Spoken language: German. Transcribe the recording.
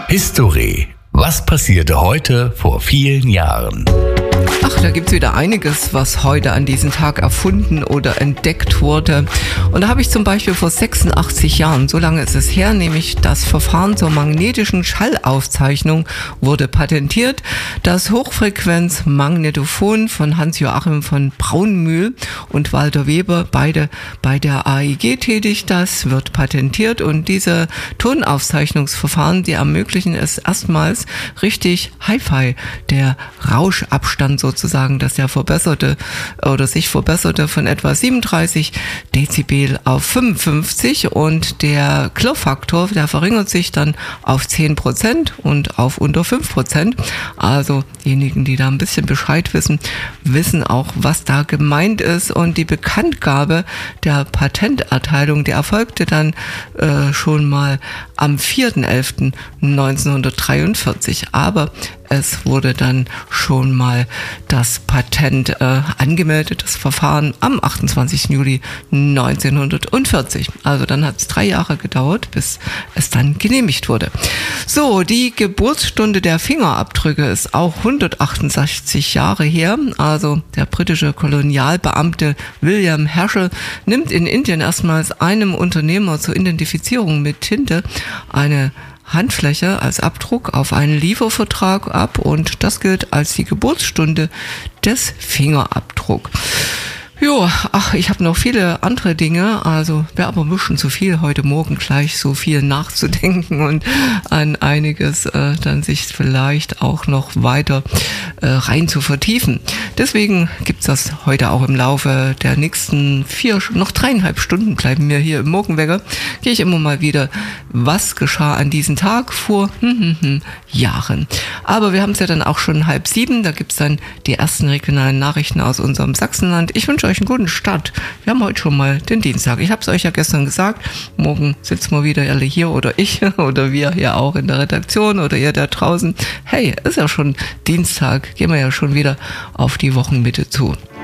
History. Was passierte heute vor vielen Jahren? Ach, da gibt's wieder einiges, was heute an diesem Tag erfunden oder entdeckt wurde. Und da habe ich zum Beispiel vor 86 Jahren, so lange ist es her, nämlich das Verfahren zur magnetischen Schallaufzeichnung wurde patentiert. Das Hochfrequenzmagnetophon von Hans-Joachim von Braunmühl und Walter Weber, beide bei der AEG tätig, das wird patentiert. Und diese Tonaufzeichnungsverfahren, die ermöglichen es erstmals richtig Hi-Fi, der Rauschabstand sozusagen, dass der sich verbesserte von etwa 37 Dezibel auf 55 und der Klirrfaktor, der verringert sich dann auf 10% und auf unter 5%. Also diejenigen, die da ein bisschen Bescheid wissen, wissen auch, was da gemeint ist. Und die Bekanntgabe der Patenterteilung, die erfolgte dann schon mal am 4.11.1943. Aber es wurde dann schon mal das Patent angemeldet, das Verfahren am 28. Juli 1940. Also dann hat es 3 Jahre gedauert, bis es dann genehmigt wurde. So, die Geburtsstunde der Fingerabdrücke ist auch 168 Jahre her. Also der britische Kolonialbeamte William Herschel nimmt in Indien erstmals einem Unternehmer zur Identifizierung mit Tinte eine Handfläche als Abdruck auf einen Liefervertrag ab und das gilt als die Geburtsstunde des Fingerabdrucks. Jo, ich habe noch viele andere Dinge, also wäre aber ein bisschen zu viel heute Morgen gleich so viel nachzudenken und an einiges dann sich vielleicht auch noch weiter rein zu vertiefen. Deswegen gibt's das heute auch im Laufe der nächsten 3,5 Stunden bleiben wir hier im Morgenwecker, gehe ich immer mal wieder, was geschah an diesem Tag vor Jahren. Aber wir haben es ja dann auch schon 6:30, da gibt's dann die ersten regionalen Nachrichten aus unserem Sachsenland. Ich wünsche euch einen guten Start. Wir haben heute schon mal den Dienstag. Ich habe es euch ja gestern gesagt. Morgen sitzen wir wieder alle hier oder ich oder wir hier auch in der Redaktion oder ihr da draußen. Hey, ist ja schon Dienstag. Gehen wir ja schon wieder auf die Wochenmitte zu.